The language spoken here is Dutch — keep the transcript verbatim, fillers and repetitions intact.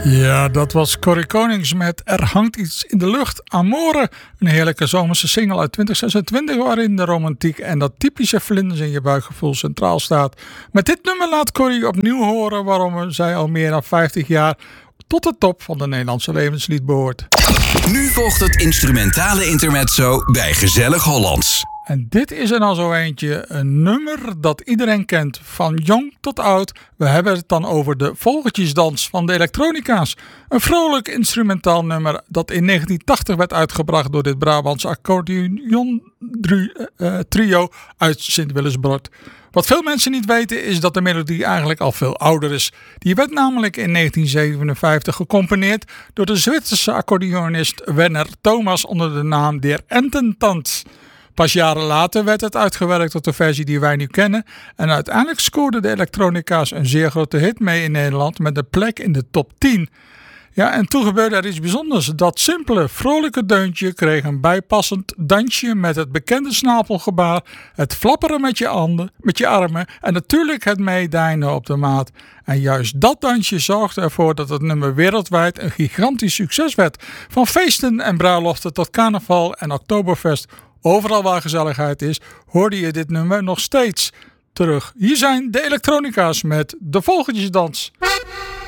Ja, dat was Corrie Konings met Er hangt iets in de lucht. Amore, een heerlijke zomerse single uit twintig zesentwintig waarin de romantiek en dat typische vlinders in je buikgevoel centraal staat. Met dit nummer laat Corrie opnieuw horen waarom zij al meer dan vijftig jaar tot de top van de Nederlandse levenslied behoort. Nu volgt het instrumentale intermezzo bij Gezellig Hollands. En dit is er dan zo eentje, een nummer dat iedereen kent, van jong tot oud. We hebben het dan over de Vogeltjesdans van de Elektronica's. Een vrolijk instrumentaal nummer dat in negentien tachtig werd uitgebracht door dit Brabantse accordeon trio uit Sint-Willisbrod. Wat veel mensen niet weten is dat de melodie eigenlijk al veel ouder is. Die werd namelijk in negentien zevenenvijftig gecomponeerd door de Zwitserse accordeonist Werner Thomas onder de naam Der Ententanz. Pas jaren later werd het uitgewerkt tot de versie die wij nu kennen. En uiteindelijk scoorden de Elektronica's een zeer grote hit mee in Nederland met een plek in de top tien. Ja, en toen gebeurde er iets bijzonders. Dat simpele, vrolijke deuntje kreeg een bijpassend dansje met het bekende snapelgebaar, het flapperen met je, handen, met je armen en natuurlijk het meedijnen op de maat. En juist dat dansje zorgde ervoor dat het nummer wereldwijd een gigantisch succes werd. Van feesten en bruiloften tot carnaval en Oktoberfest. Overal waar gezelligheid is, hoorde je dit nummer nog steeds terug. Hier zijn de Elektronica's met de Vogeltjesdans.